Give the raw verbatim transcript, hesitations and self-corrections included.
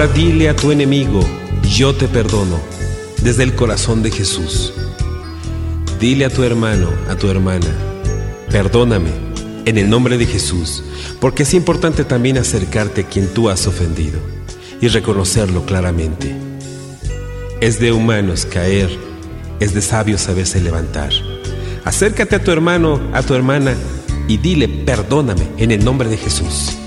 Ahora dile a tu enemigo: yo te perdono, desde el corazón de Jesús. Dile a tu hermano, a tu hermana: perdóname, en el nombre de Jesús, porque es importante también acercarte a quien tú has ofendido y reconocerlo claramente. Es de humanos caer, es de sabios saberse levantar. Acércate a tu hermano, a tu hermana, y dile: perdóname, en el nombre de Jesús.